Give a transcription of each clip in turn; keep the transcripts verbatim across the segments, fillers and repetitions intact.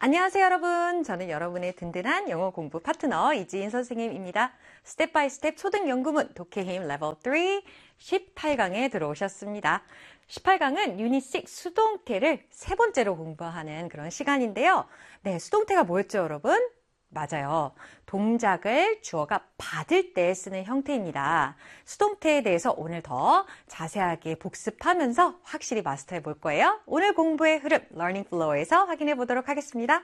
안녕하세요, 여러분. 저는 여러분의 든든한 영어 공부 파트너 이지인 선생님입니다. 스텝 바이 스텝 초등연구문 독해 힘 레벨 삼 십팔 강에 들어오셨습니다. 십팔 강은 유닛 육 수동태를 세 번째로 공부하는 그런 시간인데요. 네, 수동태가 뭐였죠, 여러분? 맞아요. 동작을 주어가 받을 때 쓰는 형태입니다. 수동태에 대해서 오늘 더 자세하게 복습하면서 확실히 마스터해 볼 거예요. 오늘 공부의 흐름, Learning Flow에서 확인해 보도록 하겠습니다.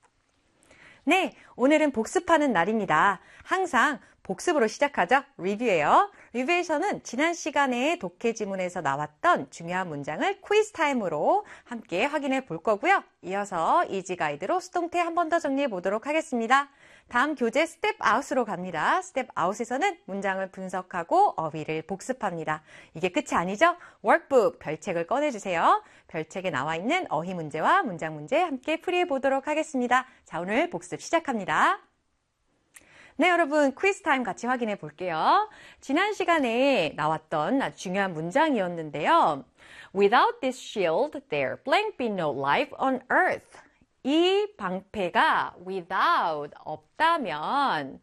네, 오늘은 복습하는 날입니다. 항상 복습으로 시작하죠. 리뷰예요. 리뷰에서는 지난 시간에 독해 지문에서 나왔던 중요한 문장을 퀴즈 타임으로 함께 확인해 볼 거고요. 이어서 이지 가이드로 수동태 한 번 더 정리해 보도록 하겠습니다. 다음 교재 스텝 아웃으로 갑니다. 스텝 아웃에서는 문장을 분석하고 어휘를 복습합니다. 이게 끝이 아니죠? 워크북 별책을 꺼내주세요. 별책에 나와 있는 어휘 문제와 문장 문제 함께 풀이해 보도록 하겠습니다. 자, 오늘 복습 시작합니다. 네, 여러분 퀴즈 타임 같이 확인해 볼게요. 지난 시간에 나왔던 아주 중요한 문장이었는데요. Without this shield, there blank be no life on earth. 이 방패가 without 없다면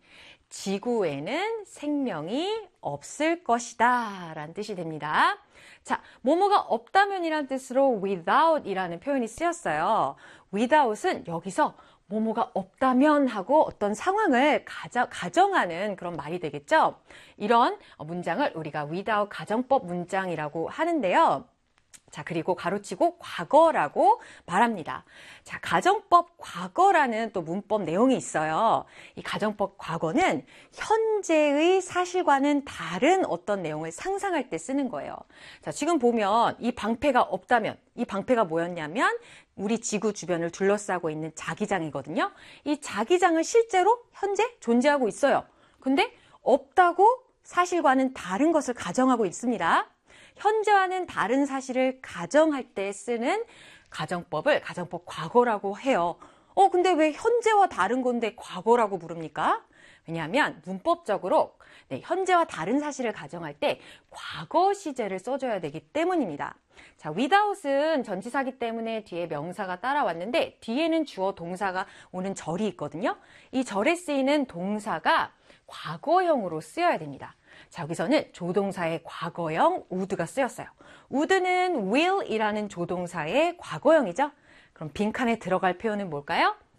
지구에는 생명이 없을 것이다 라는 뜻이 됩니다. 자, 뭐뭐가 없다면이라는 뜻으로 without 이라는 표현이 쓰였어요. without은 여기서 뭐뭐가 없다면 하고 어떤 상황을 가져, 가정하는 그런 말이 되겠죠. 이런 문장을 우리가 without 가정법 문장이라고 하는데요. 자, 그리고 가로치고 과거라고 말합니다. 자, 가정법 과거라는 또 문법 내용이 있어요. 이 가정법 과거는 현재의 사실과는 다른 어떤 내용을 상상할 때 쓰는 거예요. 자, 지금 보면 이 방패가 없다면, 이 방패가 뭐였냐면 우리 지구 주변을 둘러싸고 있는 자기장이거든요. 이 자기장은 실제로 현재 존재하고 있어요. 근데 없다고 사실과는 다른 것을 가정하고 있습니다. 현재와는 다른 사실을 가정할 때 쓰는 가정법을 가정법 과거라고 해요. 어, 근데 왜 현재와 다른 건데 과거라고 부릅니까? 왜냐하면 문법적으로 네, 현재와 다른 사실을 가정할 때 과거 시제를 써줘야 되기 때문입니다. 자, without은 전치사기 때문에 뒤에 명사가 따라왔는데 뒤에는 주어 동사가 오는 절이 있거든요. 이 절에 쓰이는 동사가 과거형으로 쓰여야 됩니다. 자, 여기서는 조동사의 과거형 would가 쓰였어요. would는 will이라는 조동사의 과거형이죠. 그럼 빈칸에 들어갈 표현은 뭘까요?